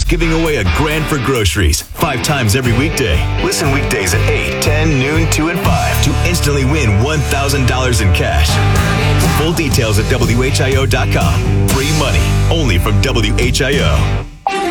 giving away a grand for groceries 5 times every weekday. Listen weekdays at 8, 10, noon, 2, and 5 to instantly win $1,000 in cash. Full details at WHIO.com. Free money, only from WHIO.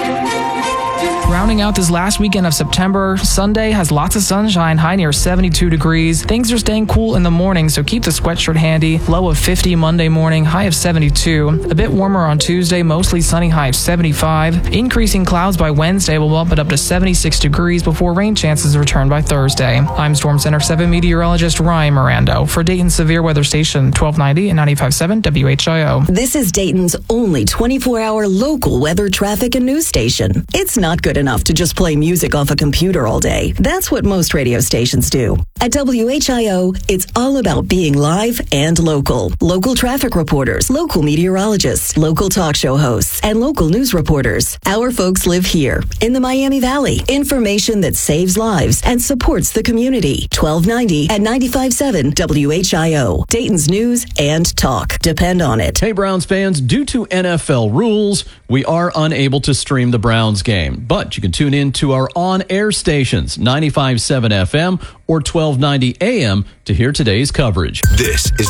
Rounding out this last weekend of September, Sunday has lots of sunshine, high near 72 degrees. Things are staying cool in the morning, so keep the sweatshirt handy. Low of 50 Monday morning, high of 72. A bit warmer on Tuesday, mostly sunny, high of 75. Increasing clouds by Wednesday will bump it up to 76 degrees before rain chances return by Thursday. I'm Storm Center 7 meteorologist Ryan Mirando for Dayton Severe Weather Station 1290 and 95.7 WHIO. This is Dayton's only 24-hour local weather, traffic, and news station. It's not good enough to just play music off a computer all day. That's what most radio stations do. At WHIO, it's all about being live and local. Local traffic reporters, local meteorologists, local talk show hosts, and local news reporters. Our folks live here in the Miami Valley. Information that saves lives and supports the community. 1290 and 95.7 WHIO. Dayton's news and talk. Depend on it. Hey, Browns fans, due to NFL rules, we are unable to stream the Browns game, but you can tune in to our on-air stations, 95.7 FM or 1290 AM, to hear today's coverage. This is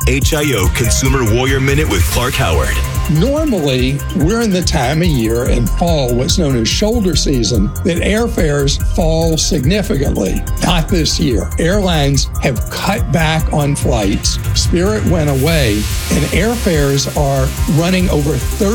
WHIO Consumer Warrior Minute with Clark Howard. Normally, we're in the time of year in fall, what's known as shoulder season, that airfares fall significantly. Not this year. Airlines have cut back on flights. Spirit went away, and airfares are running over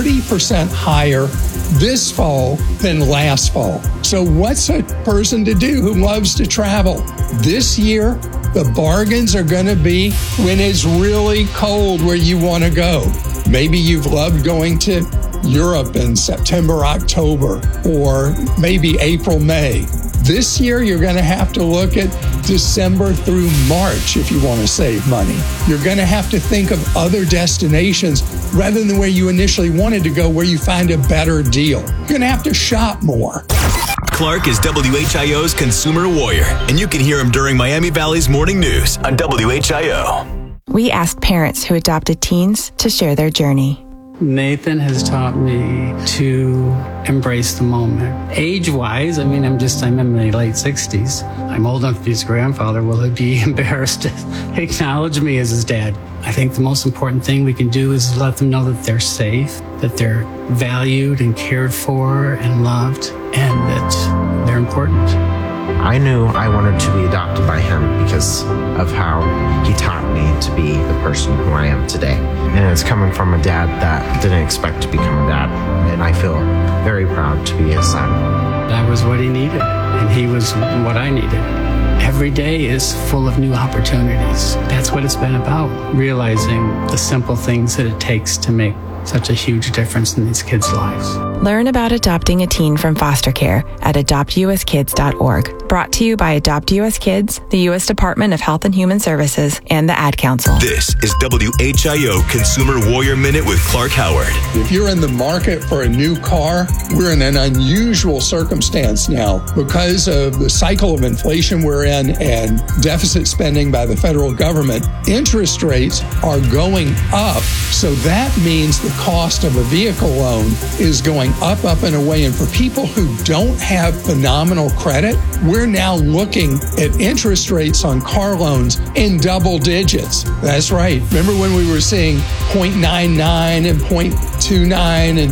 30% higher this fall than last fall. So what's a person to do who loves to travel? This year, the bargains are going to be when it's really cold where you want to go. Maybe you've loved going to Europe in September, October, or maybe April, May. This year, you're going to have to look at December through March if you want to save money. You're going to have to think of other destinations rather than where you initially wanted to go, where you find a better deal. You're going to have to shop more. Clark is WHIO's Consumer Warrior, and you can hear him during Miami Valley's morning news on WHIO. We asked parents who adopted teens to share their journey. Nathan has taught me to embrace the moment. Age-wise, I'm in my late 60s. I'm old enough to be his grandfather. Will he be embarrassed to acknowledge me as his dad? I think the most important thing we can do is let them know that they're safe, that they're valued and cared for and loved, and that they're important. I knew I wanted to be adopted by him because of how he taught me to be the person who I am today. And it's coming from a dad that didn't expect to become a dad. And I feel very proud to be his son. I was what he needed, and he was what I needed. Every day is full of new opportunities. That's what it's been about, realizing the simple things that it takes to make such a huge difference in these kids' lives. Learn about adopting a teen from foster care at adoptuskids.org. Brought to you by Adopt US Kids, the U.S. Department of Health and Human Services, and the Ad Council. This is WHIO Consumer Warrior Minute with Clark Howard. If you're in the market for a new car, we're in an unusual circumstance now because of the cycle of inflation we're in and deficit spending by the federal government. Interest rates are going up, so that means the cost of a vehicle loan is going up and away. And for people who don't have phenomenal credit, we're now looking at interest rates on car loans in double digits. That's right. Remember when we were seeing 0.99 and 0.29 and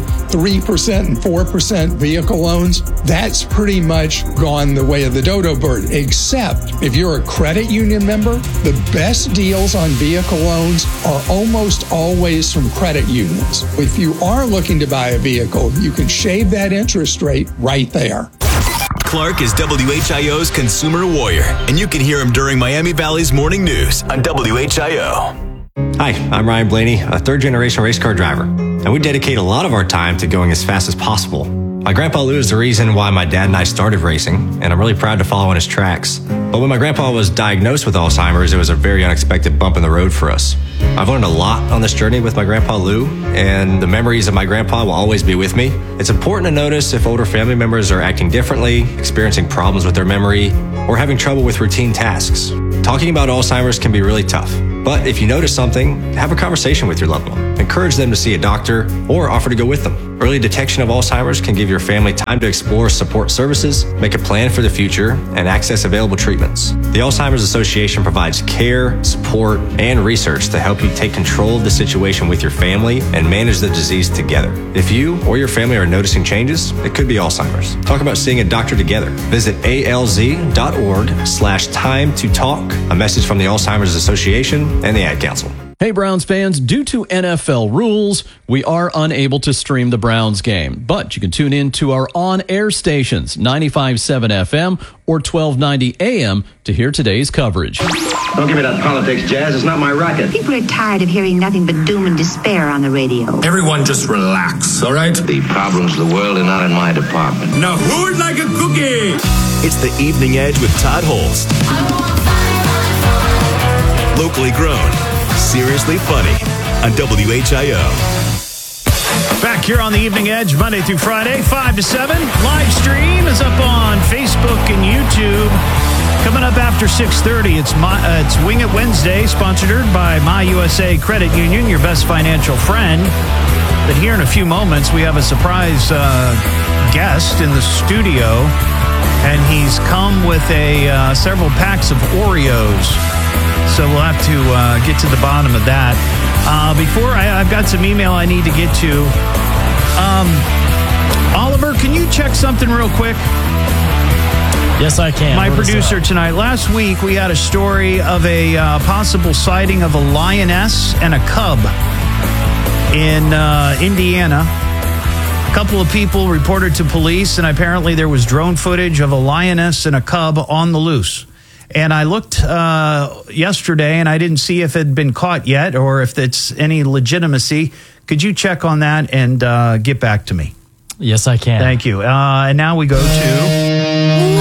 3% and 4% vehicle loans? That's pretty much gone the way of the dodo bird, except if you're a credit union member, the best deals on vehicle loans are almost always from credit unions. If you are looking to buy a vehicle, you can shave that interest rate right there. Clark is WHIO's Consumer Warrior, and you can hear him during Miami Valley's morning news on WHIO. Hi, I'm Ryan Blaney, a third-generation race car driver, and we dedicate a lot of our time to going as fast as possible. My grandpa Lou is the reason why my dad and I started racing, and I'm really proud to follow in his tracks. But when my grandpa was diagnosed with Alzheimer's, it was a very unexpected bump in the road for us. I've learned a lot on this journey with my grandpa Lou, and the memories of my grandpa will always be with me. It's important to notice if older family members are acting differently, experiencing problems with their memory, or having trouble with routine tasks. Talking about Alzheimer's can be really tough, but if you notice something, have a conversation with your loved one. encourage them to see a doctor or offer to go with them. Early detection of Alzheimer's can give your family time to explore support services, make a plan for the future, and access available treatments. The Alzheimer's Association provides care, support, and research to help you take control of the situation with your family and manage the disease together. If you or your family are noticing changes, it could be Alzheimer's. Talk about seeing a doctor together. Visit alz.org/time to talk. A message from the Alzheimer's Association and the Ad Council. Hey, Browns fans, due to NFL rules, we are unable to stream the Browns game, but you can tune in to our on-air stations, 95.7 FM or 1290 AM, to hear today's coverage. Don't give me that politics, Jazz. It's not my racket. People are tired of hearing nothing but doom and despair on the radio. Everyone just relax, all right? The problems of the world are not in my department. Now who'd like a cookie? It's the Evening Edge with Todd Holst. Locally grown, seriously funny on WHIO. Back here on the Evening Edge, Monday through Friday, 5 to 7. Live stream is up on Facebook and YouTube. Coming up after 6:30, it's Wing It Wednesday, sponsored by My USA Credit Union, your best financial friend. But here in a few moments, we have a surprise guest in the studio, and he's come with several packs of Oreos. So we'll have to get to the bottom of that. Before, I've got some email I need to get to. Oliver, can you check something real quick? Yes, I can. My producer tonight. Last week, we had a story of a possible sighting of a lioness and a cub in Indiana. A couple of people reported to police, and apparently there was drone footage of a lioness and a cub on the loose. And I looked yesterday, and I didn't see if it had been caught yet or if it's any legitimacy. Could you check on that and get back to me? Yes, I can. Thank you. And now we go to...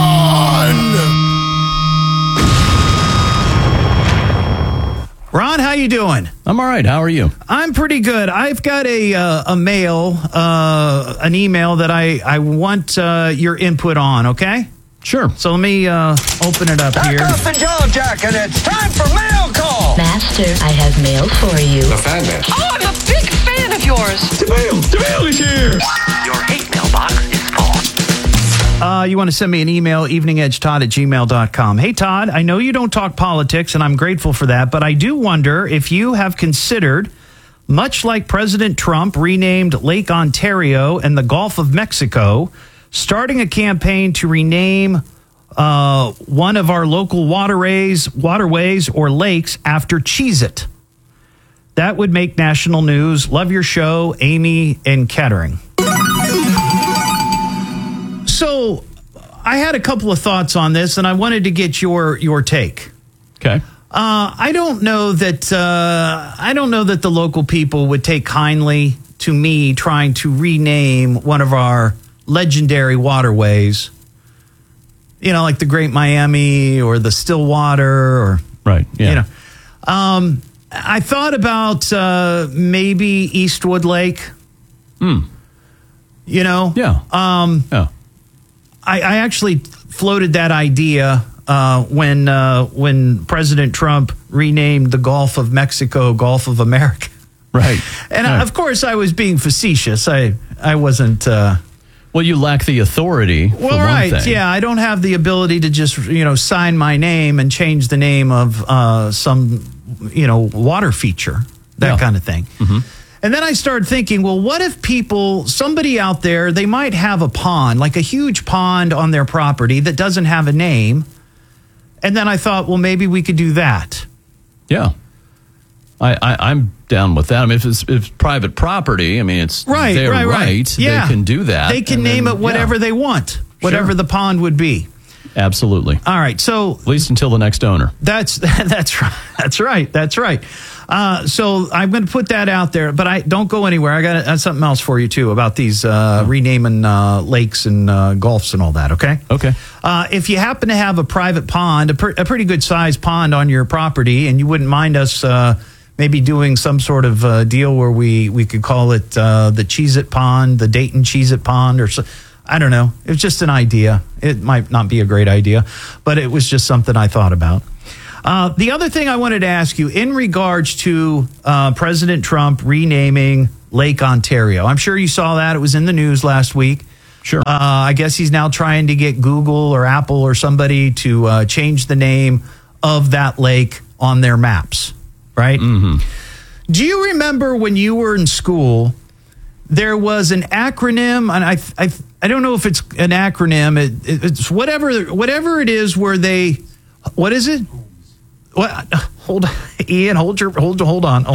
Ron, how you doing? I'm all right. How are you? I'm pretty good. I've got a mail, an email that I want your input on, okay? Sure. So let me open it up here. Back off the jaw jack, and it's time for mail call. Master, I have mail for you. The fan mail. Oh, I'm a big fan of yours. The mail is here. Your hate mailbox is full. You want to send me an email, eveningedgetodd@gmail.com. Hey, Todd, I know you don't talk politics, and I'm grateful for that, but I do wonder if you have considered, much like President Trump renamed Lake Ontario and the Gulf of Mexico, starting a campaign to rename one of our local waterways or lakes after Cheez-It. That would make national news. Love your show, Amy in Kettering. So I had a couple of thoughts on this, and I wanted to get your take. Okay. I don't know that the local people would take kindly to me trying to rename one of our legendary waterways, like the Great Miami or the Stillwater, or right. Yeah. I thought about maybe Eastwood Lake. Yeah. I actually floated that idea when President Trump renamed the Gulf of Mexico Gulf of America. Right. And of course, I was being facetious. I wasn't. Well, you lack the authority. Well, for right. one thing. Yeah, I don't have the ability to just sign my name and change the name of some water feature, that kind of thing. Mm-hmm. And then I started thinking, well, what if somebody out there, they might have a pond, like a huge pond on their property that doesn't have a name. And then I thought, well, maybe we could do that. Yeah. I'm down with that. I mean, if it's private property, I mean, it's right. They Yeah. can do that. They can name it whatever they want, whatever the pond would be. Absolutely. All right. So at least until the next owner. That's right. So I'm going to put that out there, but I don't go anywhere. I got something else for you too about these renaming lakes and gulfs and all that. Okay. Okay. If you happen to have a private pond, a pretty good sized pond on your property, and you wouldn't mind us maybe doing some sort of deal where we could call it the Cheez-It Pond, the Dayton Cheez-It Pond, or so. I don't know. It was just an idea. It might not be a great idea, but it was just something I thought about. The other thing I wanted to ask you in regards to President Trump renaming Lake Ontario. I'm sure you saw that. It was in the news last week. Sure. I guess he's now trying to get Google or Apple or somebody to change the name of that lake on their maps, right? Mm-hmm. Do you remember when you were in school, there was an acronym, and I don't know if it's an acronym. It's whatever it is where they, what is it? What? Hold on, Ian. Hold on.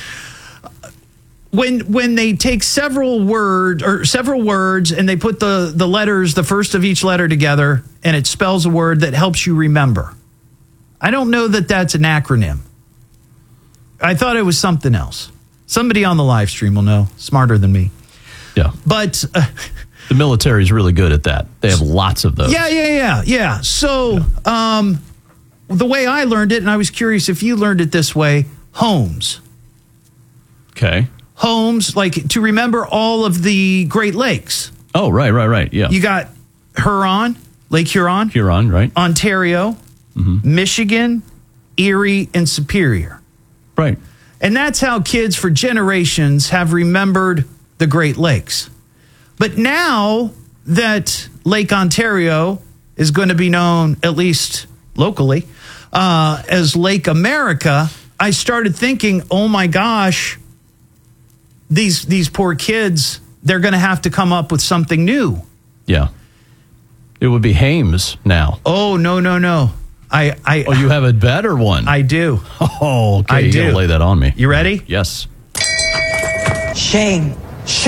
When they take several words and they put the letters, the first of each letter together, and it spells a word that helps you remember. I don't know that that's an acronym. I thought it was something else. Somebody on the live stream will know, smarter than me. Yeah. But the military is really good at that. They have lots of those. Yeah. So the way I learned it, and I was curious if you learned it this way, homes. Okay. Homes, like to remember all of the Great Lakes. Oh, right. Yeah. You got Huron, Lake Huron. Huron, right. Ontario, Michigan, Erie, and Superior. Right. And that's how kids for generations have remembered the Great Lakes. But now that Lake Ontario is going to be known, at least locally, as Lake America, I started thinking, oh my gosh, these poor kids, they're going to have to come up with something new. Yeah. It would be Hames now. Oh, no. You have a better one. I do. Oh, okay. I You do. gotta lay that on me. You ready? Yes. Shame.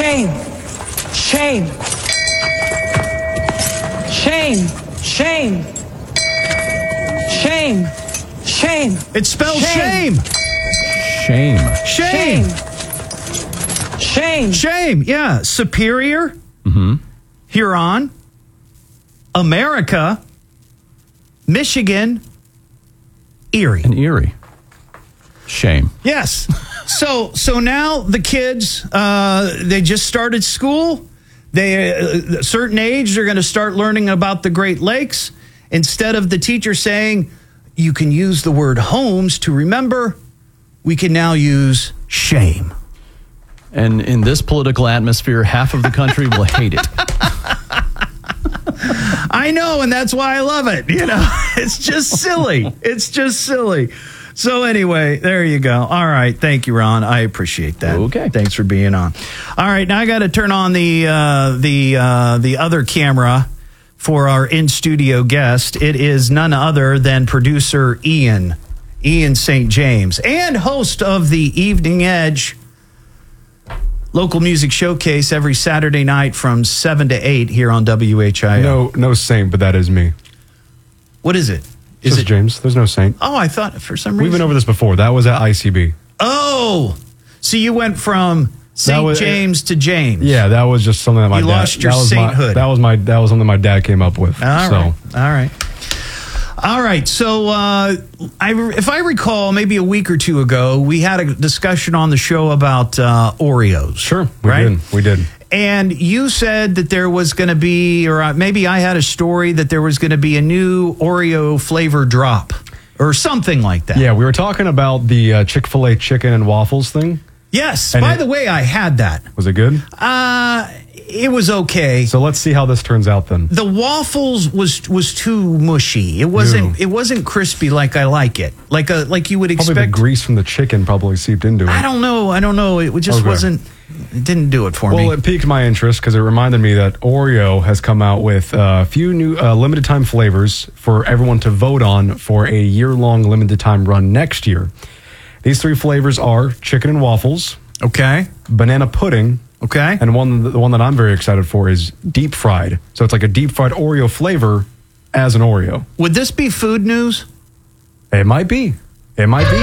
It spells shame. Shame. Yeah. Superior. Huron. America. Michigan. Erie. And Erie. Shame. Yes. So now the kids, they just started school. They, at a certain age, they're going to start learning about the Great Lakes. Instead of the teacher saying, you can use the word homes to remember, we can now use shame. And in this political atmosphere, half of the country will hate it. I know, and that's why I love it. You know, it's just silly. So anyway, there you go. All right. Thank you, Ron. I appreciate that. Okay. Thanks for being on. All right. Now I got to turn on the other camera for our in-studio guest. It is none other than producer Ian St. James, and host of the Evening Edge local music showcase every Saturday night from 7 to 8 here on WHIO. No saint, but that is me. What is it? Is it James? There's no saint. Oh, I thought for some reason. We've been over this before. That was at ICB. Oh, so you went from St. James to James. Yeah, that was just something that my dad... You lost your sainthood. That was something my dad came up with. All right. So if I recall, maybe a week or two ago, we had a discussion on the show about Oreos. Sure, we did. And you said that there was going to be, or maybe I had a story that there was going to be a new Oreo flavor drop or something like that. Yeah, we were talking about the Chick-fil-A chicken and waffles thing. Yes. By the way, I had that. Was it good? It was okay. So let's see how this turns out then. The waffles was too mushy. It wasn't crispy like I like it. Like you would expect. Probably the grease from the chicken probably seeped into it. I don't know. It just wasn't. It didn't do it for me. Well, it piqued my interest because it reminded me that Oreo has come out with a few new limited time flavors for everyone to vote on for a year-long limited time run next year. These three flavors are chicken and waffles. Okay. Banana pudding. Okay. And the one that I'm very excited for is deep fried. So it's like a deep fried Oreo flavor as an Oreo. Would this be food news? It might be. Hey, I'm kind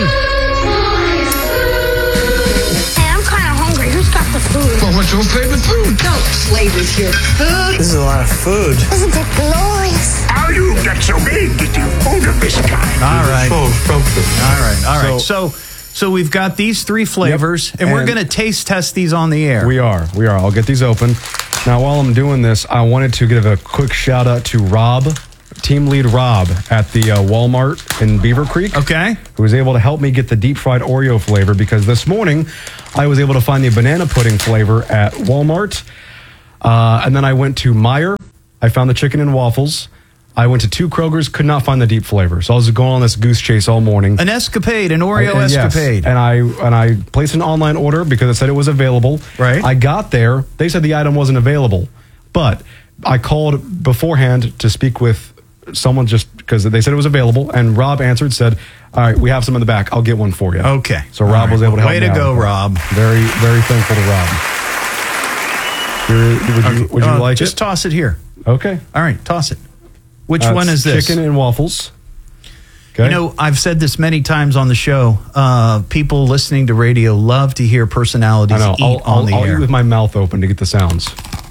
of hungry. Who's got the food? Well, what's your favorite food? Don't play with your food. This is a lot of food. Isn't it glorious? How you get so big that you food of this kind? All right. All right. So we've got these three flavors, and we're going to taste test these on the air. We are. I'll get these open. Now, while I'm doing this, I wanted to give a quick shout out to Rob team lead Rob at the Walmart in Beaver Creek. Okay. Who was able to help me get the deep fried Oreo flavor because this morning I was able to find the banana pudding flavor at Walmart. And then I went to Meijer. I found the chicken and waffles. I went to 2 Kroger's, could not find the deep flavor. So I was going on this goose chase all morning. An escapade, an Oreo escapade. Yes. And I placed an online order because it said it was available. Right. I got there. They said the item wasn't available. But I called beforehand to speak with someone just because they said it was available. And Rob answered, said, all right, we have some in the back. I'll get one for you. Okay. So Rob was able to help me out. Way to go, Rob. Very, very thankful to Rob. Would you like just it? toss it here. Okay. All right, toss it. Which one is this? Chicken and waffles. Okay. You know, I've said this many times on the show. People listening to radio love to hear personalities eat on the I'll air. eat with my mouth open to get the sounds.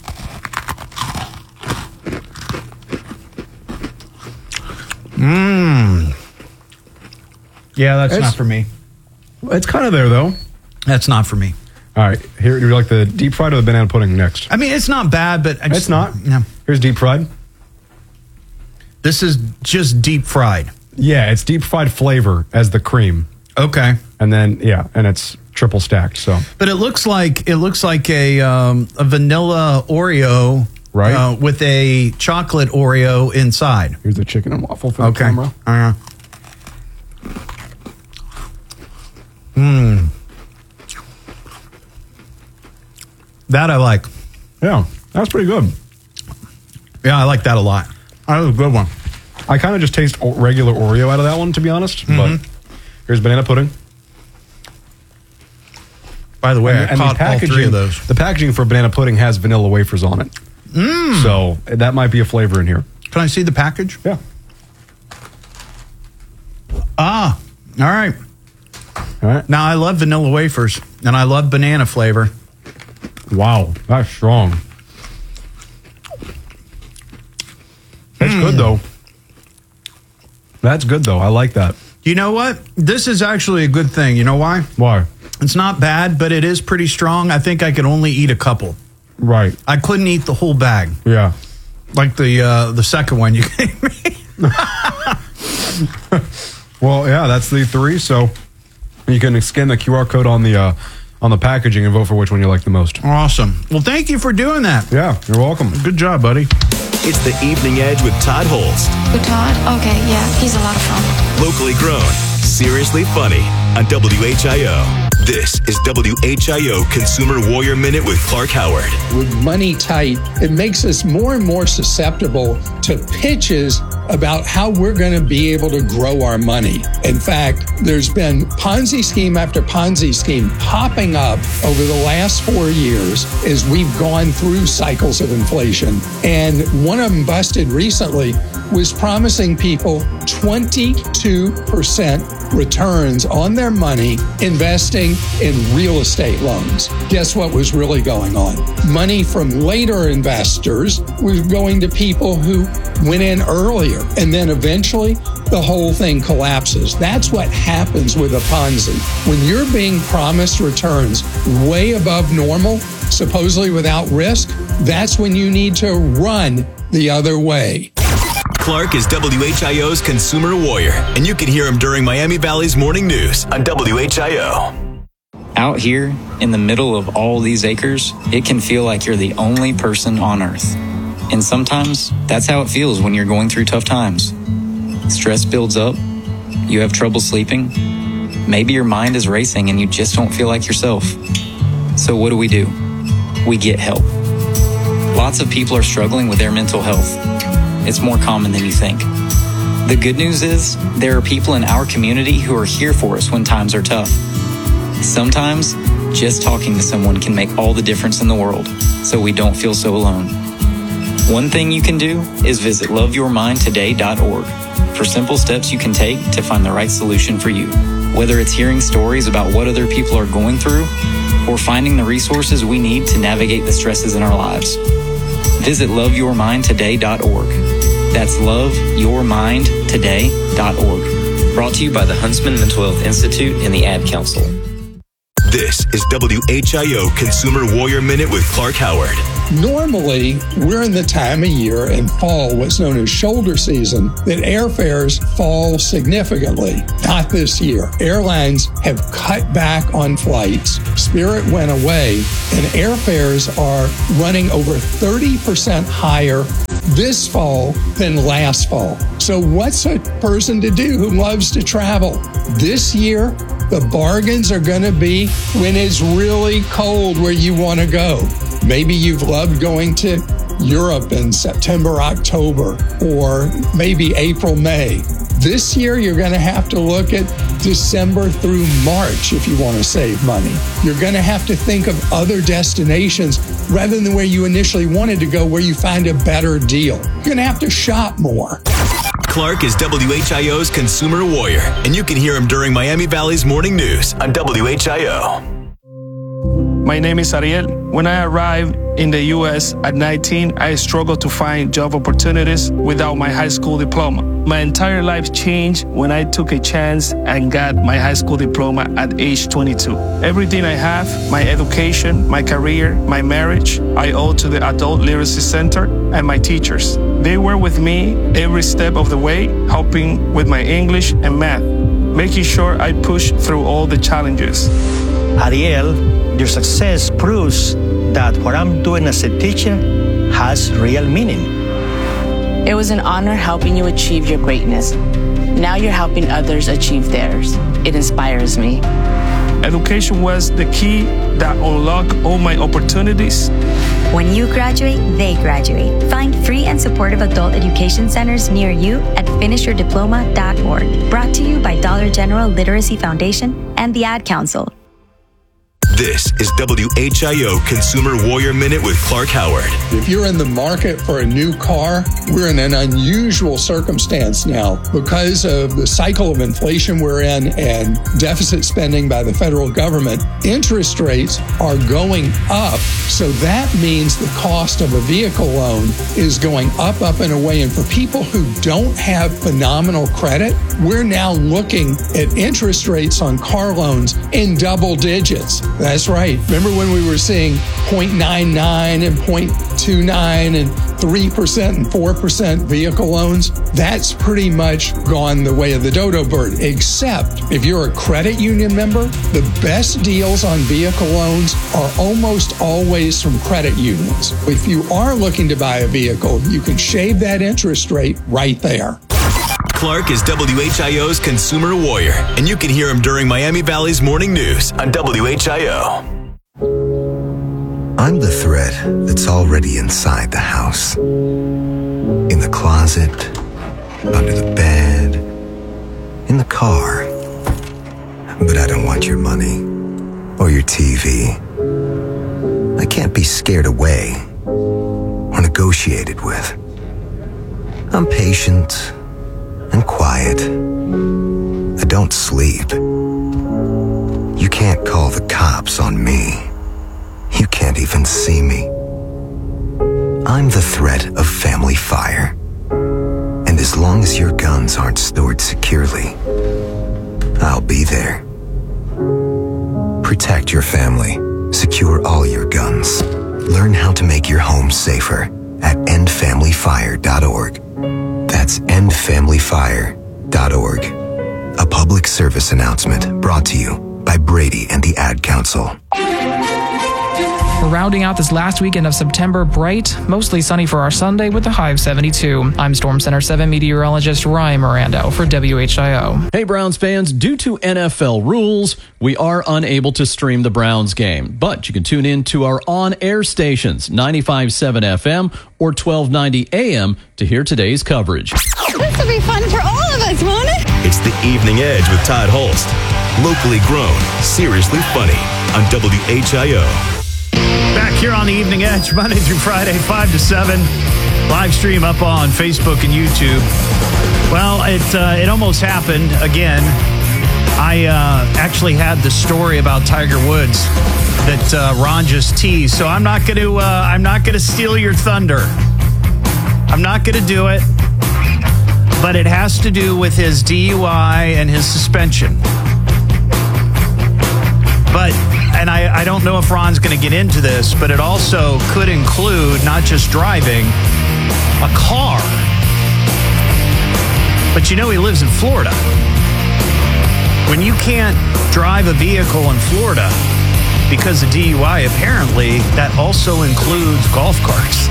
Yeah, that's not for me. It's kind of there, though. That's not for me. All right. Here, do you like the deep fried or the banana pudding next? I mean, it's not bad, but It's not. No. Here's deep fried. This is just deep fried. Yeah, it's deep fried flavor as the cream. Okay. And then, and it's triple stacked. So, But it looks like a vanilla Oreo, right, with a chocolate Oreo inside. Here's the chicken and waffle for the camera. That I like. Yeah, that's pretty good. Yeah, I like that a lot. That was a good one. I kind of just taste regular Oreo out of that one, to be honest. But here's banana pudding. By the way, I and caught all 3 of those. The packaging for banana pudding has vanilla wafers on it. So that might be a flavor in here. Can I see the package? Yeah. All right. All right. Now, I love vanilla wafers, and I love banana flavor. Wow, that's strong. That's good, though. That's good, though. I like that. You know what? This is actually a good thing. You know why? Why? It's not bad, but it is pretty strong. I think I could only eat a couple. Right. I couldn't eat the whole bag. Yeah. Like the second one you gave me. Well, yeah, that's the 3. So you can scan the QR code on the packaging and vote for which one you like the most. Awesome. Well, thank you for doing that. Yeah, you're welcome. Good job, buddy. It's the Evening Edge with Todd Holst. With Todd? Okay, yeah, he's a lot of fun. Locally grown, seriously funny on WHIO. This is WHIO Consumer Warrior Minute with Clark Howard. With money tight, it makes us more and more susceptible to pitches about how we're going to be able to grow our money. In fact, there's been Ponzi scheme after Ponzi scheme popping up over the last 4 years as we've gone through cycles of inflation. And one of them busted recently was promising people 22% returns on their money investing in real estate loans. Guess what was really going on? Money from later investors was going to people who went in earlier, and then eventually the whole thing collapses. That's what happens with a Ponzi. When you're being promised returns way above normal, supposedly without risk, that's when you need to run the other way. Clark is WHIO's Consumer Warrior, and you can hear him during Miami Valley's Morning News on WHIO. Out here, in the middle of all these acres, it can feel like you're the only person on Earth. And sometimes, that's how it feels when you're going through tough times. Stress builds up, you have trouble sleeping, maybe your mind is racing and you just don't feel like yourself. So what do? We get help. Lots of people are struggling with their mental health. It's more common than you think. The good news is, there are people in our community who are here for us when times are tough. Sometimes, just talking to someone can make all the difference in the world, so we don't feel so alone. One thing you can do is visit loveyourmindtoday.org for simple steps you can take to find the right solution for you. Whether it's hearing stories about what other people are going through, or finding the resources we need to navigate the stresses in our lives. Visit loveyourmindtoday.org. That's loveyourmindtoday.org. Brought to you by the Huntsman Mental Health Institute and the Ad Council. This is WHIO Consumer Warrior Minute with Clark Howard. Normally, we're in the time of year in fall, what's known as shoulder season, that airfares fall significantly. Not this year. Airlines have cut back on flights. Spirit went away, and airfares are running over 30% higher this fall than last fall. So what's a person to do who loves to travel? This year, the bargains are going to be when it's really cold where you want to go. Maybe you've loved going to Europe in September, October, or maybe April, May. This year, you're going to have to look at December through March if you want to save money. You're going to have to think of other destinations rather than where you initially wanted to go, where you find a better deal. You're going to have to shop more. Clark is WHIO's consumer warrior, and you can hear him during Miami Valley's morning news on WHIO. My name is Ariel. When I arrived in the U.S. at 19, I struggled to find job opportunities without my high school diploma. My entire life changed when I took a chance and got my high school diploma at age 22. Everything I have, my education, my career, my marriage, I owe to the Adult Literacy Center and my teachers. They were with me every step of the way, helping with my English and math, making sure I pushed through all the challenges. Ariel, your success proves that what I'm doing as a teacher has real meaning. It was an honor helping you achieve your greatness. Now you're helping others achieve theirs. It inspires me. Education was the key that unlocked all my opportunities. When you graduate, they graduate. Find free and supportive adult education centers near you at finishyourdiploma.org. Brought to you by Dollar General Literacy Foundation and the Ad Council. This is WHIO Consumer Warrior Minute with Clark Howard. If you're in the market for a new car, we're in an unusual circumstance now because of the cycle of inflation we're in and deficit spending by the federal government. Interest rates are going up, so that means the cost of a vehicle loan is going up and away. And for people who don't have phenomenal credit, we're now looking at interest rates on car loans in double digits. That's right. Remember when we were seeing 0.99 and 0.29 and 3% and 4% vehicle loans? That's pretty much gone the way of the dodo bird, except if you're a credit union member, the best deals on vehicle loans are almost always from credit unions. If you are looking to buy a vehicle, you can shave that interest rate right there. Clark is WHIO's consumer warrior, and you can hear him during Miami Valley's morning news on WHIO. I'm the thread that's already inside the house. In the closet, under the bed, in the car. But I don't want your money or your TV. I can't be scared away or negotiated with. I'm patient and quiet. I don't sleep. You can't call the cops on me. You can't even see me. I'm the threat of family fire. And as long as your guns aren't stored securely, I'll be there. Protect your family. Secure all your guns. Learn how to make your home safer at endfamilyfire.org. That's endfamilyfire.org. A public service announcement brought to you by Brady and the Ad Council. We're rounding out this last weekend of September bright, mostly sunny for our Sunday with a high of 72. I'm Storm Center 7 meteorologist Ryan Mirando for WHIO. Hey, Browns fans, due to NFL rules, we are unable to stream the Browns game, but you can tune in to our on-air stations, 95.7 FM or 1290 AM to hear today's coverage. This will be fun for all of us, won't it? It's the Evening Edge with Todd Holst. Locally grown, seriously funny on WHIO. Back here on the Evening Edge, Monday through Friday, 5 to 7. Live stream up on Facebook and YouTube. Well, it almost happened again. I actually had the story about Tiger Woods that Ron just teased, so I'm not going to steal your thunder. I'm not going to do it, but it has to do with his DUI and his suspension. But and I don't know if Ron's going to get into this, but it also could include not just driving a car. But you know he lives in Florida. When you can't drive a vehicle in Florida because of DUI, apparently that also includes golf carts.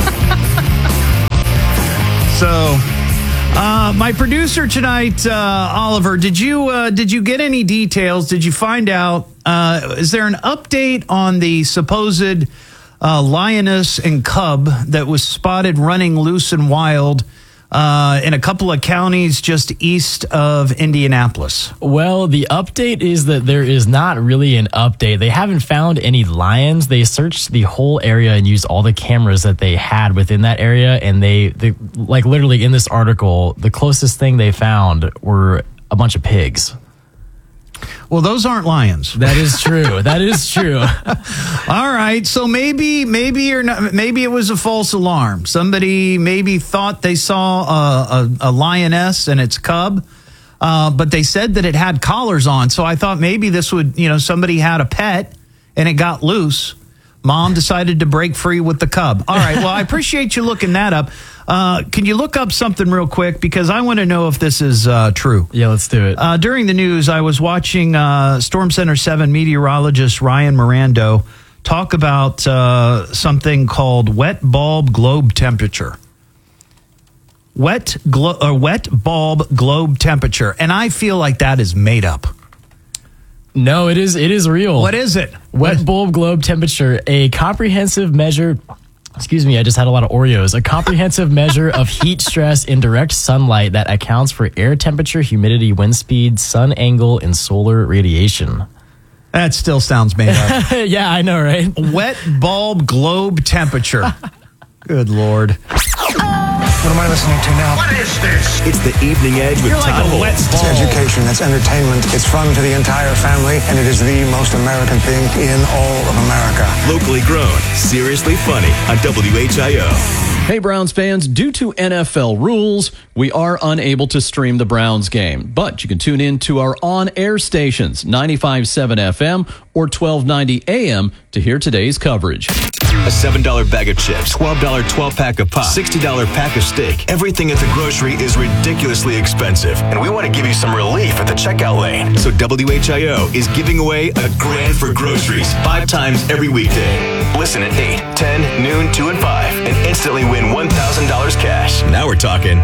So, my producer tonight, Oliver, did you get any details? Did you find out? Is there an update on the supposed lioness and cub that was spotted running loose and wild in a couple of counties just east of Indianapolis? Well, the update is that there is not really an update. They haven't found any lions. They searched the whole area and used all the cameras that they had within that area. And they like literally in this article, the closest thing they found were a bunch of pigs. Well, those aren't lions. That is true. That is true. All right. So maybe you're not, maybe it was a false alarm. Somebody maybe thought they saw a lioness and its cub, but they said that it had collars on. So I thought maybe this would, somebody had a pet and it got loose. Mom decided to break free with the cub. All right. Well, I appreciate you looking that up. Can you look up something real quick? Because I want to know if this is true. Yeah, let's do it. During the news, I was watching Storm Center 7 meteorologist Ryan Mirando talk about something called wet bulb globe temperature. Wet bulb globe temperature. And I feel like that is made up. No, it is real. What is it? Wet bulb globe temperature, a comprehensive measure. Excuse me, I just had a lot of Oreos. A comprehensive measure of heat stress in direct sunlight that accounts for air temperature, humidity, wind speed, sun angle, and solar radiation. That still sounds made up. Yeah, I know, right? Wet bulb globe temperature. Good Lord. What am I listening to now? What is this? It's the Evening Edge with Todd Holtz. It's education, it's entertainment, it's fun to the entire family, and it is the most American thing in all of America. Locally grown, seriously funny on WHIO. Hey, Browns fans, due to NFL rules, we are unable to stream the Browns game, but you can tune in to our on-air stations, 95.7 FM or 1290 AM, to hear today's coverage. A $7 bag of chips, $12 12-pack of pop, $60 pack of steak. Everything at the grocery is ridiculously expensive, and we want to give you some relief at the checkout lane. So WHIO is giving away a grand for groceries 5 times every weekday. Listen at 8, 10, noon, 2, and 5, and instantly win $1,000 cash. Now we're talking.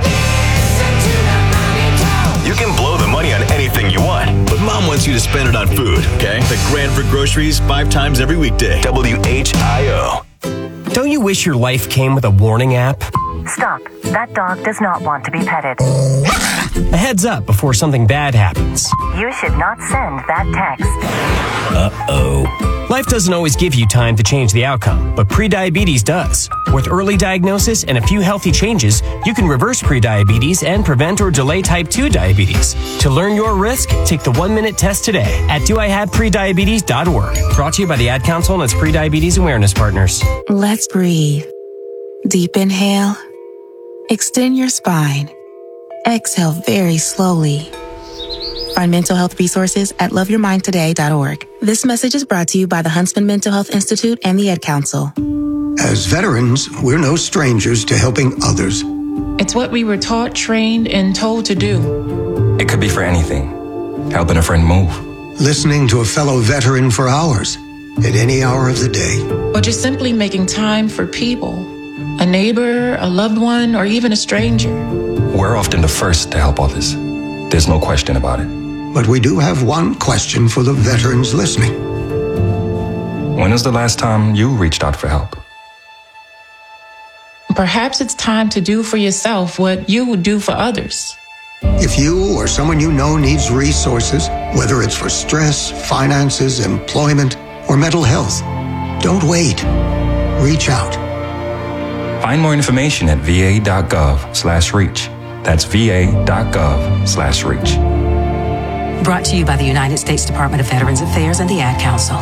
You can blow the money on anything you want, but Mom wants you to spend it on food, okay? The grand for groceries 5 times every weekday. WHIO. Don't you wish your life came with a warning app? Stop. That dog does not want to be petted. A heads up before something bad happens. You should not send that text. Uh-oh. Life doesn't always give you time to change the outcome, but prediabetes does. With early diagnosis and a few healthy changes, you can reverse prediabetes and prevent or delay type 2 diabetes. To learn your risk, take the 1-minute test today at doihaveprediabetes.org. Brought to you by the Ad Council and its prediabetes awareness partners. Let's breathe. Deep inhale. Extend your spine. Exhale very slowly. Find mental health resources at loveyourmindtoday.org. This message is brought to you by the Huntsman Mental Health Institute and the Ad Council. As veterans, we're no strangers to helping others. It's what we were taught, trained, and told to do. It could be for anything. Helping a friend move. Listening to a fellow veteran for hours, at any hour of the day. Or just simply making time for people. A neighbor, a loved one, or even a stranger. We're often the first to help others. There's no question about it. But we do have one question for the veterans listening. When was the last time you reached out for help? Perhaps it's time to do for yourself what you would do for others. If you or someone you know needs resources, whether it's for stress, finances, employment, or mental health, don't wait. Reach out. Find more information at va.gov/reach. That's va.gov/reach. Brought to you by the United States Department of Veterans Affairs and the Ad Council.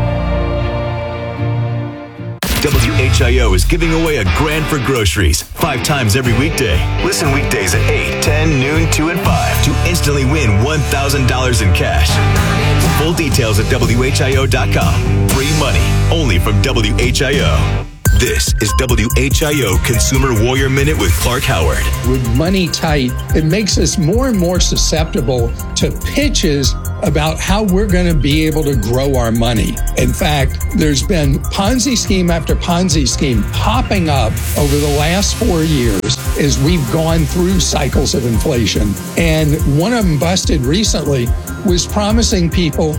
WHIO is giving away a grand for groceries 5 times every weekday. Listen weekdays at 8, 10, noon, 2, and 5 to instantly win $1,000 in cash. Full details at WHIO.com. Free money, only from WHIO. This is WHIO Consumer Warrior Minute with Clark Howard. With money tight, it makes us more and more susceptible to pitches about how we're going to be able to grow our money. In fact, there's been Ponzi scheme after Ponzi scheme popping up over the last 4 years as we've gone through cycles of inflation. And one of them busted recently was promising people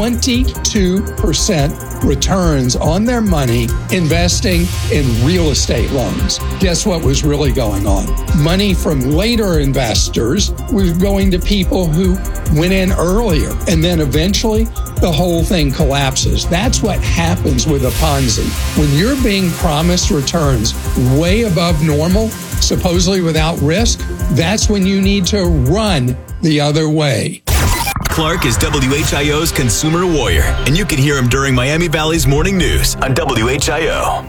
22% returns on their money investing in real estate loans. Guess what was really going on? Money from later investors was going to people who went in earlier, and then eventually the whole thing collapses. That's what happens with a Ponzi. When you're being promised returns way above normal, supposedly without risk, that's when you need to run the other way. Clark is WHIO's Consumer Warrior, and you can hear him during Miami Valley's Morning News on WHIO.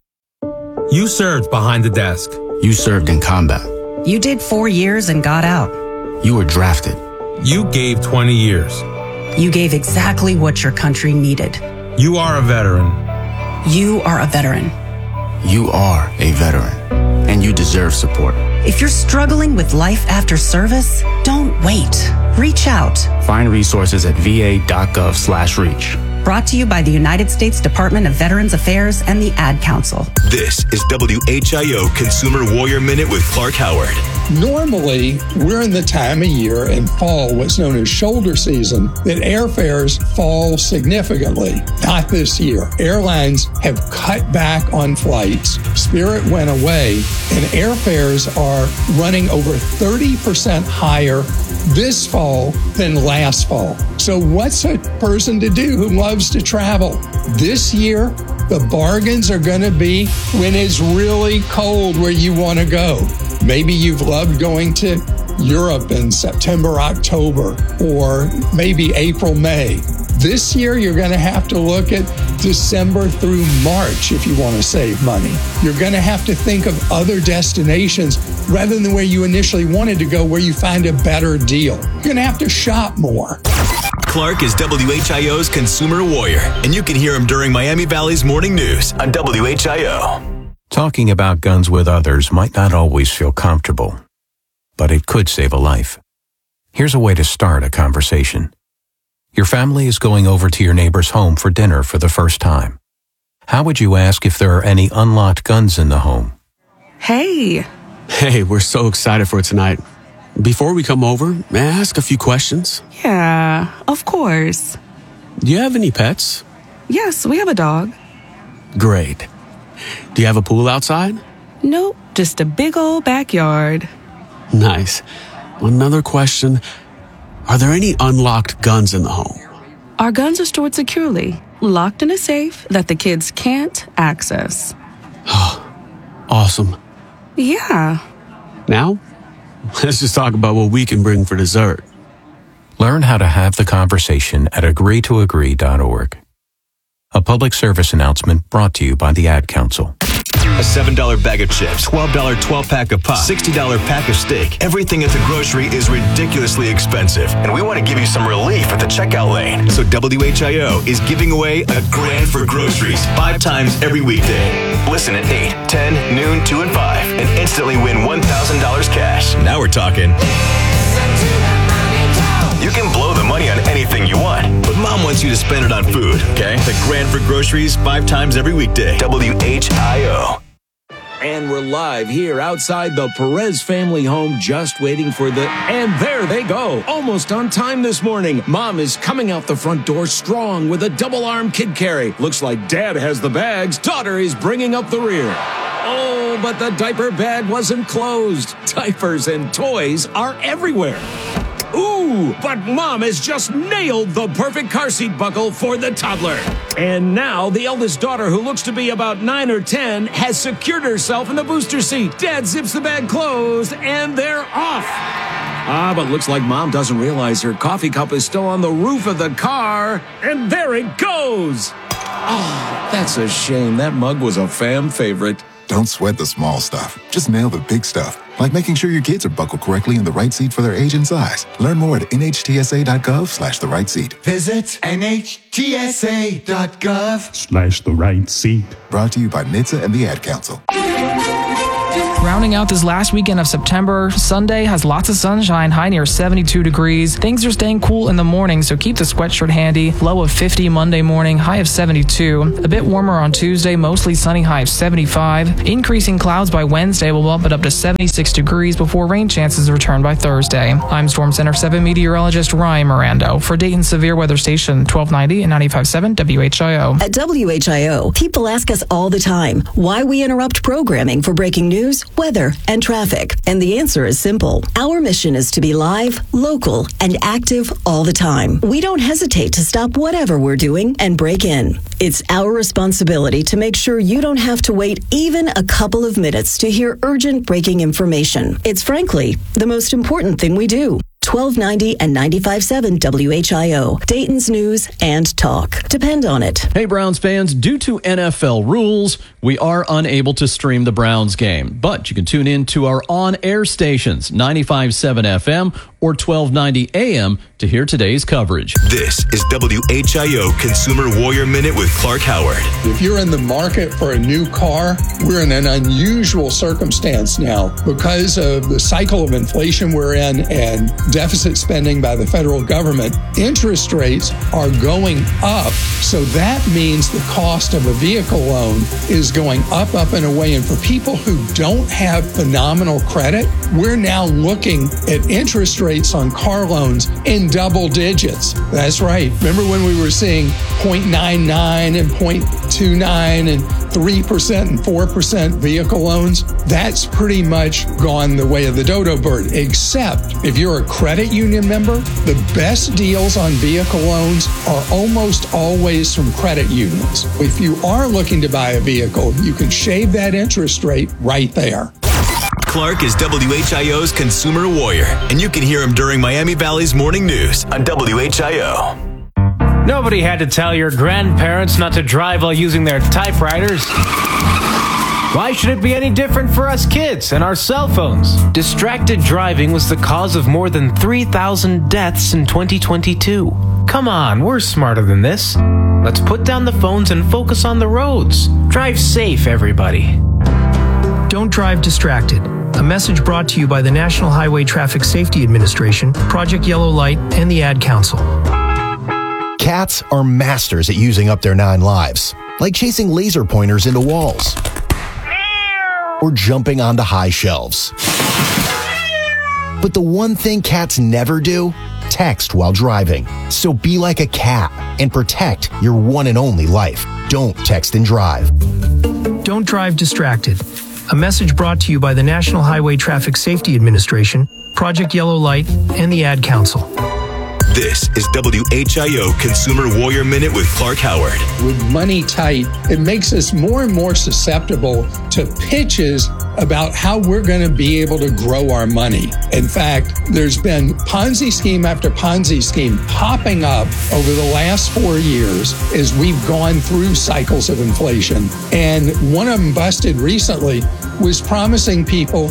You served behind the desk. You served in combat. You did 4 years and got out. You were drafted. You gave 20 years. You gave exactly what your country needed. You are a veteran. You are a veteran. You are a veteran, and you deserve support. If you're struggling with life after service, don't wait. Reach out. Find resources at va.gov/reach. Brought to you by the United States Department of Veterans Affairs and the Ad Council. This is WHIO Consumer Warrior Minute with Clark Howard. Normally, we're in the time of year in fall, what's known as shoulder season, that airfares fall significantly. Not this year. Airlines have cut back on flights. Spirit went away, and airfares are running over 30% higher this fall than last fall. So what's a person to do who loves to travel? This year, the bargains are going to be when it's really cold where you want to go. Maybe you've loved going to Europe in September, October, or maybe April, May. This year, you're going to have to look at December through March if you want to save money. You're going to have to think of other destinations rather than where you initially wanted to go, where you find a better deal. You're going to have to shop more. Clark is WHIO's Consumer Warrior, and you can hear him during Miami Valley's Morning News on WHIO. Talking about guns with others might not always feel comfortable, but it could save a life. Here's a way to start a conversation. Your family is going over to your neighbor's home for dinner for the first time. How would you ask if there are any unlocked guns in the home? Hey, we're so excited for tonight. Before we come over, may I ask a few questions? Yeah, of course. Do you have any pets? Yes, we have a dog. Great. Do you have a pool outside? Nope, just a big old backyard. Nice. Another question. Are there any unlocked guns in the home? Our guns are stored securely, locked in a safe that the kids can't access. Awesome. Yeah. Now, let's just talk about what we can bring for dessert. Learn how to have the conversation at agreetoagree.org. A public service announcement brought to you by the Ad Council. A $7 bag of chips, $12 12-pack of pop, $60 pack of steak. Everything at the grocery is ridiculously expensive, and we want to give you some relief at the checkout lane. So WHIO is giving away $1,000 for groceries 5 times every weekday. Listen at 8, 10, noon, 2, and 5, and instantly win $1,000 cash. Now we're talking. You can blow the money on anything you want, but Mom wants you to spend it on food, okay? $1,000 for groceries 5 times every weekday. WHIO. And we're live here outside the Perez family home, just waiting for and there they go. Almost on time this morning. Mom is coming out the front door strong with a double-arm kid carry. Looks like Dad has the bags. Daughter is bringing up the rear. Oh, but the diaper bag wasn't closed. Diapers and toys are everywhere. Ooh, but Mom has just nailed the perfect car seat buckle for the toddler. And now the eldest daughter, who looks to be about 9 or 10, has secured herself in the booster seat. Dad zips the bag closed, and they're off. But looks like Mom doesn't realize her coffee cup is still on the roof of the car. And there it goes. Oh, that's a shame. That mug was a fam favorite. Don't sweat the small stuff. Just nail the big stuff, like making sure your kids are buckled correctly in the right seat for their age and size. Learn more at nhtsa.gov/the right seat. Visit nhtsa.gov/the right seat. Brought to you by NHTSA and the Ad Council. Rounding out this last weekend of September, Sunday has lots of sunshine, high near 72 degrees. Things are staying cool in the morning, so keep the sweatshirt handy. Low of 50 Monday morning, high of 72. A bit warmer on Tuesday, mostly sunny, high of 75. Increasing clouds by Wednesday will bump it up to 76 degrees before rain chances return by Thursday. I'm Storm Center 7 meteorologist Ryan Mirando for Dayton Severe Weather Station 1290 and 95.7 WHIO. At WHIO, people ask us all the time why we interrupt programming for breaking news, weather, and traffic. And the answer is simple. Our mission is to be live, local, and active all the time. We don't hesitate to stop whatever we're doing and break in. It's our responsibility to make sure you don't have to wait even a couple of minutes to hear urgent breaking information. It's frankly the most important thing we do. 1290 and 95.7 WHIO, Dayton's news and talk. Depend on it. Hey, Browns fans, due to NFL rules, we are unable to stream the Browns game, but you can tune in to our on-air stations, 95.7 FM or 1290 AM to hear today's coverage. This is WHIO Consumer Warrior Minute with Clark Howard. If you're in the market for a new car, we're in an unusual circumstance now because of the cycle of inflation we're in and deficit spending by the federal government. Interest rates are going up, so that means the cost of a vehicle loan is going up and away. And for people who don't have phenomenal credit, we're now looking at interest rates on car loans in double digits. That's right. Remember when we were seeing 0.99 and 0.29 and 3% and 4% vehicle loans? That's pretty much gone the way of the dodo bird, except if you're a credit union member, the best deals on vehicle loans are almost always from credit unions. If you are looking to buy a vehicle, you can shave that interest rate right there. Clark is WHIO's Consumer Warrior, and you can hear him during Miami Valley's Morning News on WHIO. Nobody had to tell your grandparents not to drive while using their typewriters. Why should it be any different for us kids and our cell phones? Distracted driving was the cause of more than 3,000 deaths in 2022. Come on, we're smarter than this. Let's put down the phones and focus on the roads. Drive safe, everybody. Don't drive distracted. A message brought to you by the National Highway Traffic Safety Administration, Project Yellow Light, and the Ad Council. Cats are masters at using up their 9 lives, like chasing laser pointers into walls or jumping onto high shelves. But the one thing cats never do, text while driving. So be like a cat and protect your one and only life. Don't text and drive. Don't drive distracted. A message brought to you by the National Highway Traffic Safety Administration, Project Yellow Light, and the Ad Council. This is WHIO Consumer Warrior Minute with Clark Howard. With money tight, it makes us more and more susceptible to pitches about how we're going to be able to grow our money. In fact, there's been Ponzi scheme after Ponzi scheme popping up over the last 4 years as we've gone through cycles of inflation. And one of them busted recently was promising people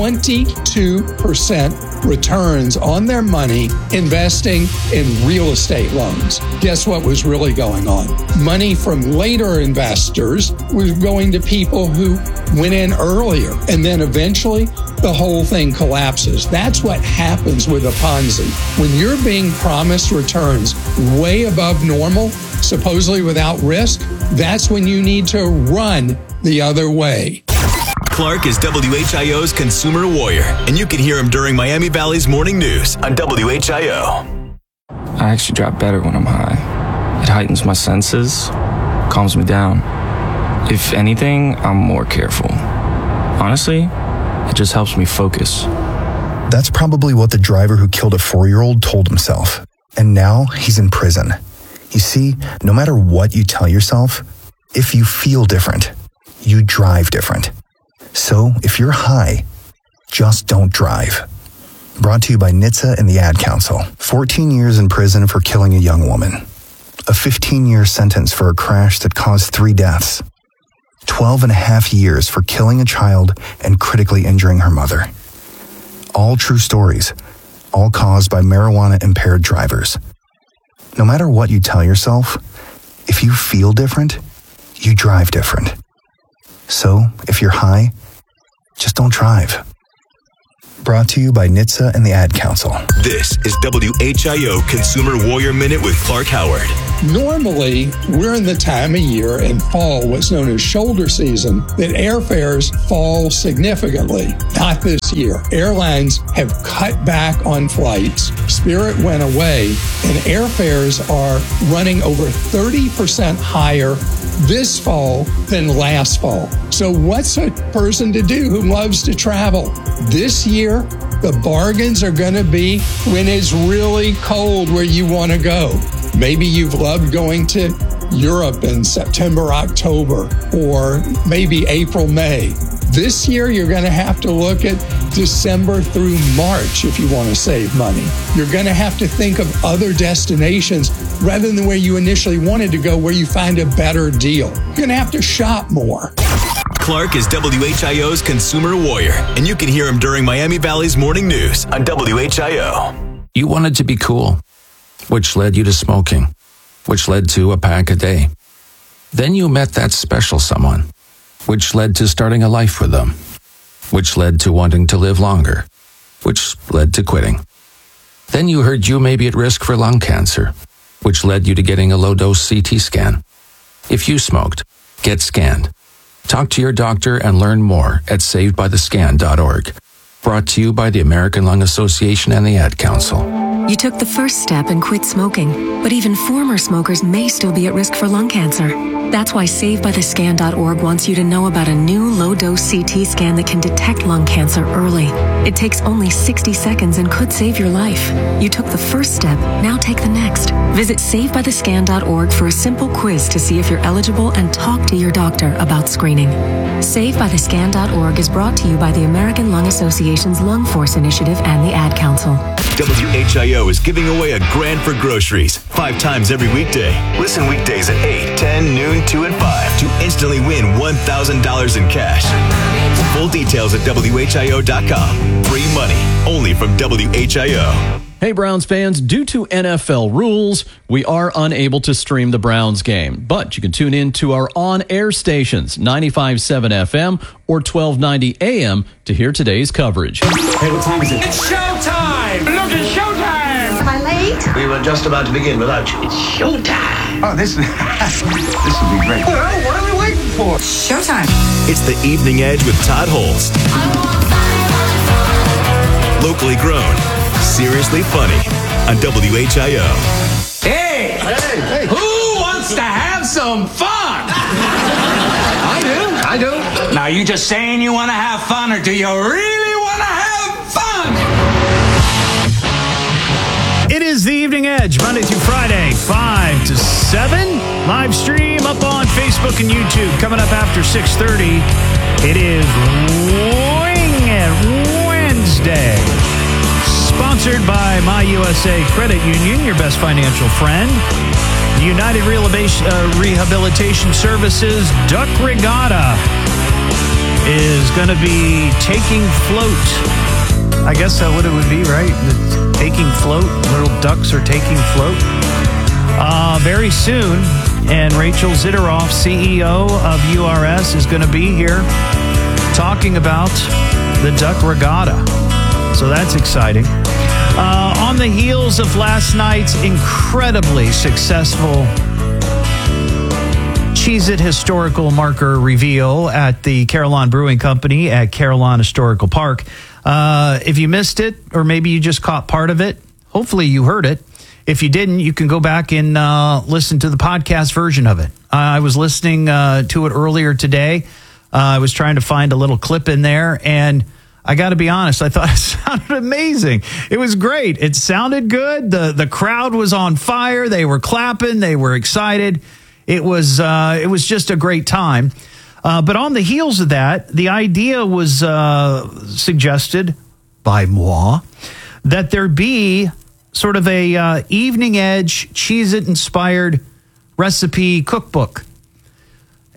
22% returns on their money investing in real estate loans. Guess what was really going on? Money from later investors was going to people who went in earlier, and then eventually the whole thing collapses. That's what happens with a Ponzi. When you're being promised returns way above normal, supposedly without risk, that's when you need to run the other way. Clark is WHIO's Consumer Warrior, and you can hear him during Miami Valley's Morning News on WHIO. I actually drive better when I'm high. It heightens my senses, calms me down. If anything, I'm more careful. Honestly, it just helps me focus. That's probably what the driver who killed a 4-year-old told himself. And now he's in prison. You see, no matter what you tell yourself, if you feel different, you drive different. So if you're high, just don't drive. Brought to you by NHTSA and the Ad Council. 14 years in prison for killing a young woman. A 15-year sentence for a crash that caused 3 deaths. 12 and a half years for killing a child and critically injuring her mother. All true stories, all caused by marijuana-impaired drivers. No matter what you tell yourself, if you feel different, you drive different. So, if you're high, just don't drive. Brought to you by NHTSA and the Ad Council. This is WHIO Consumer Warrior Minute with Clark Howard. Normally, we're in the time of year in fall, what's known as shoulder season, that airfares fall significantly. Not this year. Airlines have cut back on flights. Spirit went away, and airfares are running over 30% higher this fall than last fall. So what's a person to do who loves to travel? This year, the bargains are going to be when it's really cold where you want to go. Maybe you've loved going to Europe in September, October, or maybe April, May. This year, you're going to have to look at December through March if you want to save money. You're going to have to think of other destinations rather than where you initially wanted to go, where you find a better deal. You're going to have to shop more. Clark is WHIO's Consumer Warrior, and you can hear him during Miami Valley's Morning News on WHIO. You wanted to be cool, which led you to smoking, which led to a pack a day. Then you met that special someone, which led to starting a life with them, which led to wanting to live longer, which led to quitting. Then you heard you may be at risk for lung cancer, which led you to getting a low-dose CT scan. If you smoked, get scanned. Talk to your doctor and learn more at savedbythescan.org. Brought to you by the American Lung Association and the Ad Council. You took the first step and quit smoking, but even former smokers may still be at risk for lung cancer. That's why SaveByTheScan.org wants you to know about a new low-dose CT scan that can detect lung cancer early. It takes only 60 seconds and could save your life. You took the first step, now take the next. Visit SaveByTheScan.org for a simple quiz to see if you're eligible and talk to your doctor about screening. SaveByTheScan.org is brought to you by the American Lung Association's Lung Force Initiative and the Ad Council. WHIO is giving away a grand for groceries 5 times every weekday. Listen weekdays at 8, 10, noon, 2, and 5 to instantly win $1,000 in cash. Full details at WHIO.com. Free money only from WHIO. Hey, Browns fans, due to NFL rules, we are unable to stream the Browns game, but you can tune in to our on-air stations, 95.7 FM or 1290 AM, to hear today's coverage. Hey, what time is it? It's showtime! Look, it's showtime! Am I late? We were just about to begin without you. It's showtime! Oh, this will be great. Well, what are we waiting for? Showtime! It's the Evening Edge with Todd Holst. Locally grown, seriously funny on WHIO. Hey! Who wants to have some fun? I do. Now, you just saying you want to have fun, or do you really want to have fun? It is the Evening Edge, Monday through Friday, 5 to 7. Live stream up on Facebook and YouTube. Coming up after 6:30, it is Wing It Wednesday. Sponsored by My USA Credit Union, your best financial friend. United Rehabilitation Services Duck Regatta is going to be taking float. I guess that's what it would be, right? Taking float. Little ducks are taking float. Very soon. And Rachel Ziteroff, CEO of URS, is going to be here talking about the Duck Regatta. So that's exciting. On the heels of last night's incredibly successful Cheez-It historical marker reveal at the Carillon Brewing Company at Carillon Historical Park. If you missed it, or maybe you just caught part of it, hopefully you heard it. If you didn't, you can go back and listen to the podcast version of it. I was listening to it earlier today. I was trying to find a little clip in there, and I got to be honest, I thought it sounded amazing. It was great. It sounded good. The crowd was on fire. They were clapping. They were excited. It was just a great time. But on the heels of that, the idea was suggested by moi that there be sort of a Evening Edge Cheez-It inspired recipe cookbook.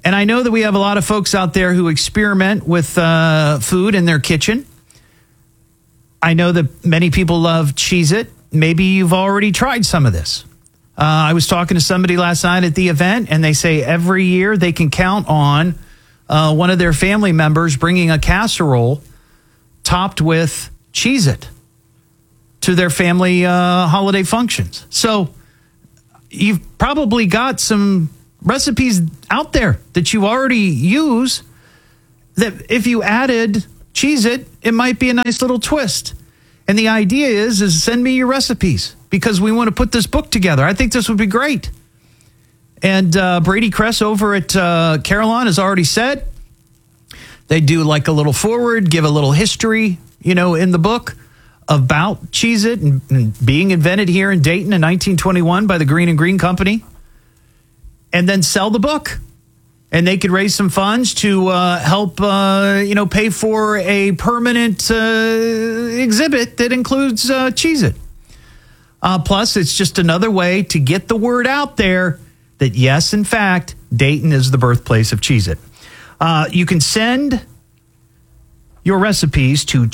And I know that we have a lot of folks out there who experiment with food in their kitchen. I know that many people love Cheez-It. Maybe you've already tried some of this. I was talking to somebody last night at the event, and they say every year they can count on one of their family members bringing a casserole topped with Cheez-It to their family holiday functions. So you've probably got some recipes out there that you already use that if you added Cheez-It, it might be a nice little twist. And the idea is send me your recipes because we want to put this book together. I think this would be great. And Brady Kress over at Carillon has already said they do like a little forward, give a little history, in the book about Cheez-It and being invented here in Dayton in 1921 by the Green and Green Company. And then sell the book. And they could raise some funds to help, pay for a permanent exhibit that includes Cheez-It. Plus, it's just another way to get the word out there that, yes, in fact, Dayton is the birthplace of Cheez-It. You can send your recipes to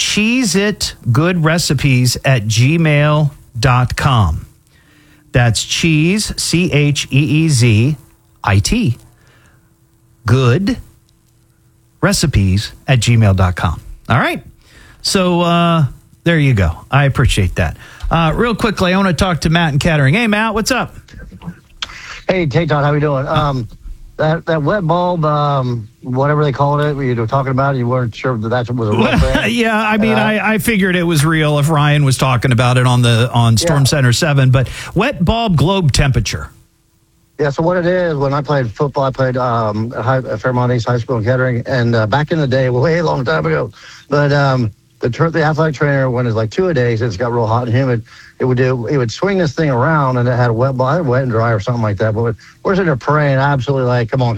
cheeseitgoodrecipes@gmail.com. That's cheese, CHEEZIT, good recipes@gmail.com. All right. So there you go. I appreciate that. Real quickly, I want to talk to Matt in Kettering. Hey, Matt, what's up? Hey, Todd, how we doing? That wet bulb, whatever they called it, you were talking about it, you weren't sure that that was a real thing? Yeah, I mean, I figured it was real if Ryan was talking about it on Storm Center 7, but wet bulb globe temperature. Yeah, so what it is, when I played football, I played at Fairmont East High School in Kettering, and back in the day, way a long time ago, but the athletic trainer, when it's like 2-a-days, it's got real hot and humid, it would swing this thing around, and it had a wet and dry or something like that. But we're sitting there praying, absolutely like, come on.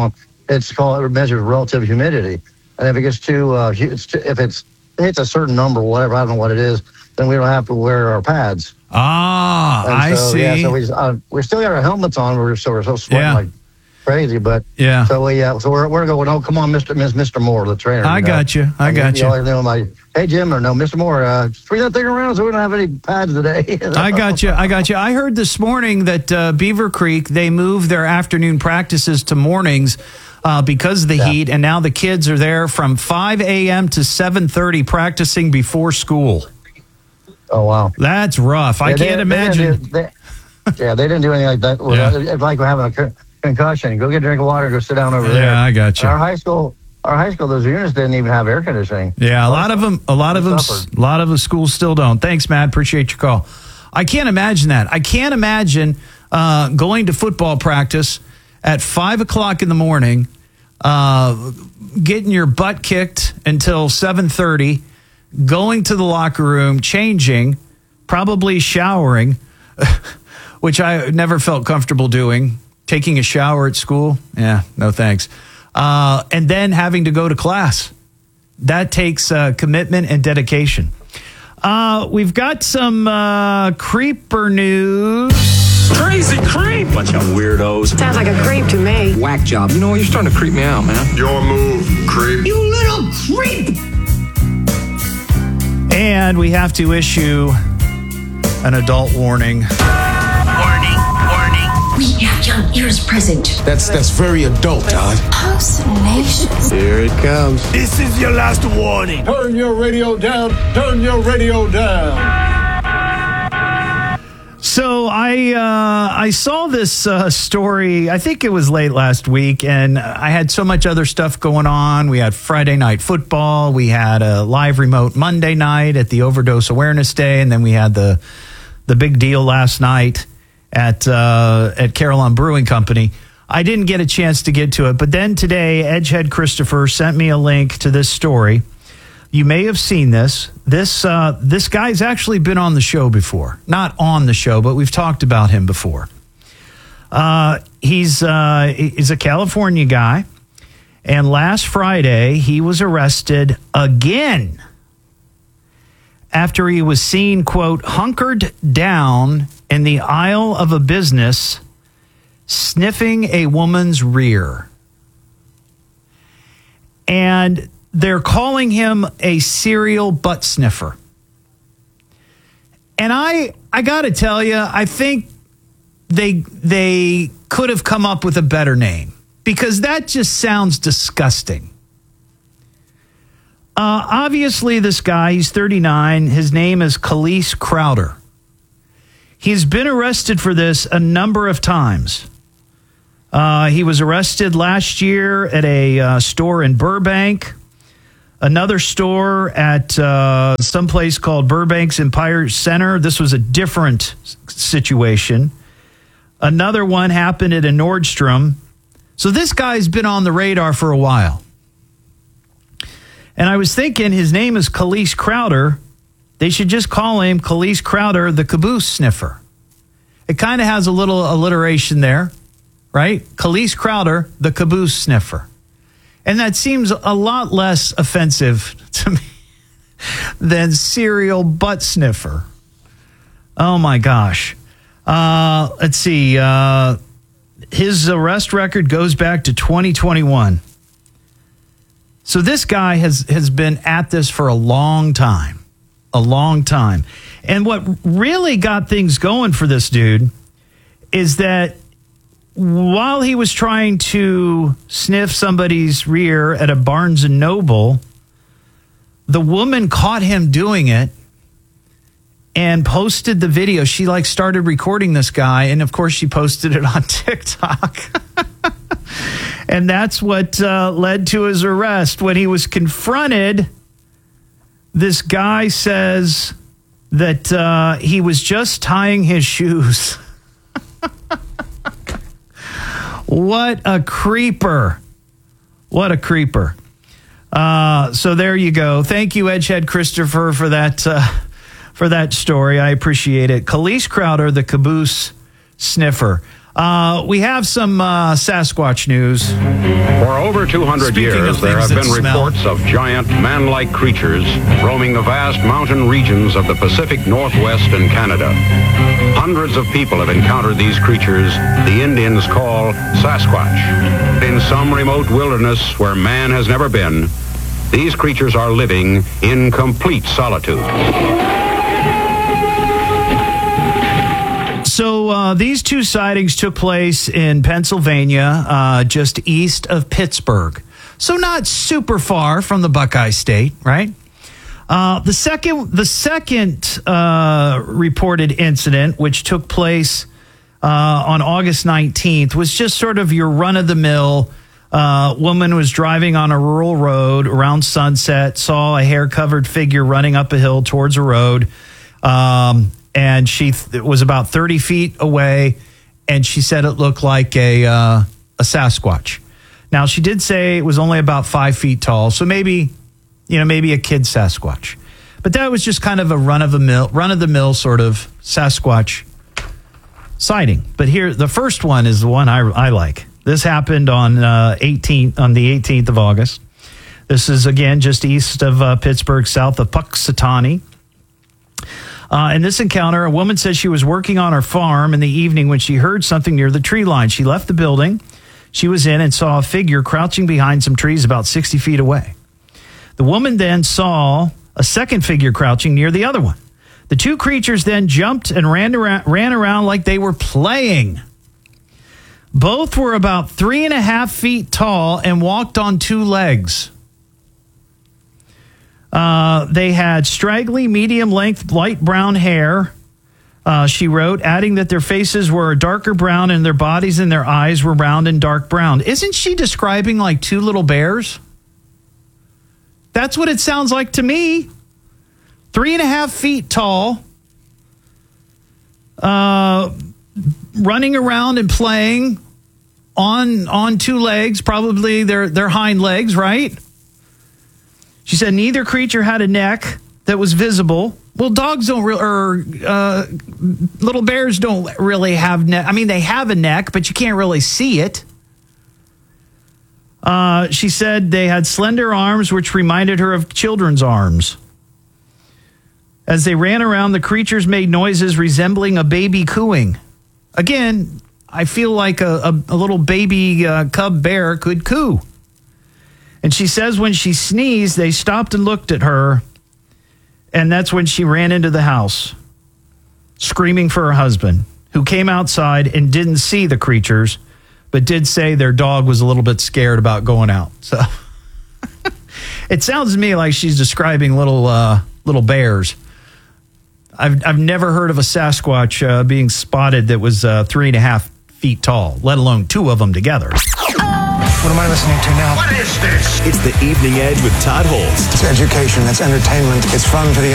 It measures relative humidity, and if it gets if it hits a certain number, whatever, I don't know what it is, then we don't have to wear our pads. I see. Yeah, so we still got our helmets on. We're so sweating like crazy, but yeah. So we're going. Oh, come on, Mr. Moore, the trainer. I got you. Hey, Jim, or no, Mr. Moore, swing that thing around so we don't have any pads today. I got you. I heard this morning that Beaver Creek, they moved their afternoon practices to mornings because of the heat, and now the kids are there from 5 a.m. to 7:30 practicing before school. Oh, wow. That's rough. I can't imagine. They didn't do anything like that. It's like we're having a concussion. Go get a drink of water and go sit down over there. Yeah, I got you. Our high school, those units didn't even have air conditioning. Yeah, a lot of the schools still don't. Thanks, Matt. Appreciate your call. I can't imagine that. I can't imagine going to football practice at 5 o'clock in the morning, getting your butt kicked until 7:30, going to the locker room, changing, probably showering, which I never felt comfortable doing. Taking a shower at school? Yeah, no thanks. And then having to go to class. That takes commitment and dedication. We've got some creeper news. Crazy creep! Bunch of weirdos. Sounds like a creep to me. Whack job. You know what? You're starting to creep me out, man. Your move, creep. You little creep! And we have to issue an adult warning. We have young ears present. That's very adult, Todd. Hallucinations. Here it comes. This is your last warning. Turn your radio down. Turn your radio down. So I saw this story, I think it was late last week, and I had so much other stuff going on. We had Friday night football. We had a live remote Monday night at the Overdose Awareness Day, and then we had the big deal last night at Carillon Brewing Company. I didn't get a chance to get to it, but then today, Edgehead Christopher sent me a link to this story. You may have seen this. This guy's actually been on the show before. Not on the show, but we've talked about him before. He's a California guy, and last Friday he was arrested again after he was seen, quote, hunkered down in the aisle of a business sniffing a woman's rear. And they're calling him a serial butt sniffer. And I got to tell you, I think they could have come up with a better name, because that just sounds disgusting. Obviously, this guy, he's 39. His name is Kaliese Crowder. He's been arrested for this a number of times. He was arrested last year at a store in Burbank, another store at some place called Burbank's Empire Center. This was a different situation. Another one happened at a Nordstrom. So this guy's been on the radar for a while. And I was thinking, his name is Kaliese Crowder. They should just call him Kaliese Crowder, the caboose sniffer. It kind of has a little alliteration there, right? Kaliese Crowder, the caboose sniffer. And that seems a lot less offensive to me than serial butt sniffer. Oh, my gosh. Let's see. His arrest record goes back to 2021. So this guy has been at this for a long time. A long time. And what really got things going for this dude is that while he was trying to sniff somebody's rear at a Barnes & Noble, the woman caught him doing it and posted the video. She started recording this guy, and of course she posted it on TikTok. And that's what led to his arrest. When he was confronted, this guy says that he was just tying his shoes. What a creeper. What a creeper. So there you go. Thank you, Edgehead Christopher, for that story. I appreciate it. Kaliese Crowder, the caboose sniffer. We have some Sasquatch news. For over 200 years, there have been reports of giant man-like creatures roaming the vast mountain regions of the Pacific Northwest and Canada. Hundreds of people have encountered these creatures the Indians call Sasquatch. In some remote wilderness where man has never been, these creatures are living in complete solitude. So these two sightings took place in Pennsylvania, just east of Pittsburgh. So not super far from the Buckeye State, right? The second reported incident, which took place on August 19th, was just sort of your run-of-the-mill. Woman was driving on a rural road around sunset, saw a hair-covered figure running up a hill towards a road. And she was about 30 feet away, and she said it looked like a Sasquatch. Now, she did say it was only about 5 feet tall, so maybe a kid Sasquatch. But that was just kind of a run-of-the-mill sort of Sasquatch sighting. But here, the first one is the one I like. This happened on the 18th of August. This is, again, just east of Pittsburgh, south of Puxatawny. In this encounter, a woman says she was working on her farm in the evening when she heard something near the tree line. She left the building she was in and saw a figure crouching behind some trees about 60 feet away. The woman then saw a second figure crouching near the other one. The two creatures then jumped and ran around like they were playing. Both were about 3.5 feet tall and walked on two legs. They had straggly, medium-length, light brown hair, she wrote, adding that their faces were darker brown and their bodies and their eyes were round and dark brown. Isn't she describing like two little bears? That's what it sounds like to me. 3.5 feet tall, running around and playing on two legs, probably their hind legs, right? She said neither creature had a neck that was visible. Well, dogs don't little bears don't really have neck. I mean, they have a neck, but you can't really see it. She said they had slender arms, which reminded her of children's arms. As they ran around, the creatures made noises resembling a baby cooing. Again, I feel like a little baby cub bear could coo. And she says when she sneezed, they stopped and looked at her, and that's when she ran into the house, screaming for her husband, who came outside and didn't see the creatures, but did say their dog was a little bit scared about going out. So it sounds to me like she's describing little bears. I've never heard of a Sasquatch being spotted that was 3.5 feet tall, let alone two of them together. What am I listening to now? What is this? It's the Evening Edge with Todd Holst. It's education, it's entertainment, it's fun for the